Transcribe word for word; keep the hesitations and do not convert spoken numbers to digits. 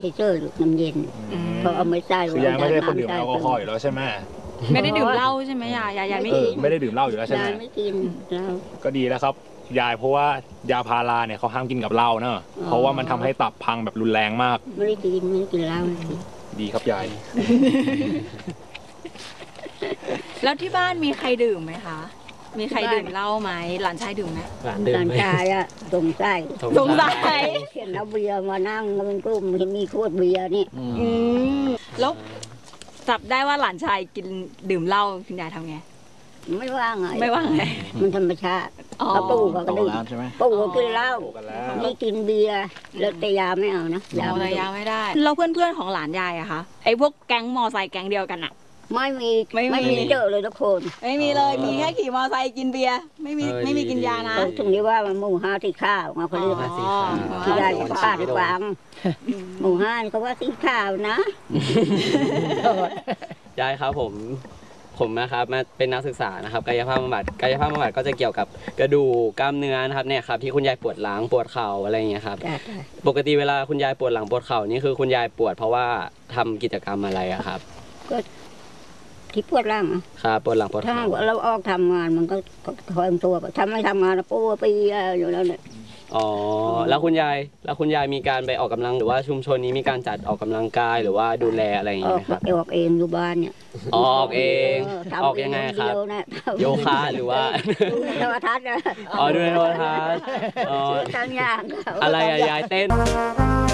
เจอน้ำเย็นเพราะเอาไม่ใส่คือยายไม่ได้คนดื่มแอลกอฮอล์อยู่แล้วใช่ไหมไม่ได้ดื่มเหล้าใช่ไหมยายยายไม่กินไม่ได้ดื่มเหล้าอยู่แล้วใช่ไหมยายไม่กินเหล้าก็ดีแล้วครับยายเพราะว่ายาพาราเนี่ยเขาห้ามกินกับเหล้าเนอะเพราะว่ามันทำให้ตับพังแบบรุนแรงมากไม่ได้กินไม่ได้กินเหล้าดีครับยายแล้วที่บ้านมีใครดื่มไหมคะมีใครดื่มเหล้าไหมหลานชายดื่มไหมหลานดื่มหลานชายอะสงสัยสงสัยเห็นเอาเบียร์มานั่งมันกลุ่มเห็นมีขวดเบียร์นี่อืมแล้วจับได้ว่าหลานชายกินดื่มเหล้าคุณยายทำไงไม่ว่างไงไม่ว่างไงมันธรรมชาติเขาปู่เขาก็ดื่มปู่เขากินเหล้านี่กินเบียร์แล้วแต่ยาไม่เอานะยาแต่ยาไม่ได้เราเพื่อนๆของหลานยายอะคะไอ้พวกแก๊งมอไซค์แก๊งเดียวกันอะไม่มีไม่มีเจอเลยทุกคนไม่มีเลยมีแค่ขี่มอไซค์กินเบียร์ไม่มีไม่มีกินยานะถึงนี้ว่ามันหมู่ห้าที่ข้าวมาเขาเรียกที่ได้ก็ป้าได้ฟังหมู่ห้าเขาว่าที่ข้าวนะยายครับผมผมนะครับมาเป็นนักศึกษานะครับกายภาพบำบัดกายภาพบำบัดก็จะเกี่ยวกับกระดูกกล้ามเนื้อนะครับเนี่ยครับที่คุณยายปวดหลังปวดเข่าอะไรอย่างเงี้ยครับปกติเวลาคุณยายปวดหลังปวดเข่านี่คือคุณยายปวดเพราะว่าทำกิจกรรมอะไรอะครับก็ที่ปวดหลังอ่ะครับปวดหลังปวดเข่าถ้าเราออกทำงานมันก็คอยตัวทำไม่ทำงานปวดไปอยู่แล้วเนี่ยอ๋อแล้วคุณยายแล้วคุณยายมีการไปออกกำลังหรือว่าชุมชนนี้มีการจัดออกกำลังกายหรือว่าดูแลอะไรอย่างเงี้ยครับออกเองอยู่บ้านเนี่ยออกเองออกยังไงครับโยคะหรือว่าดูในโทรทัศน์นะอ๋อดูในโทรทัศน์อ๋อทั้งอย่างอะไรอะยายเต้น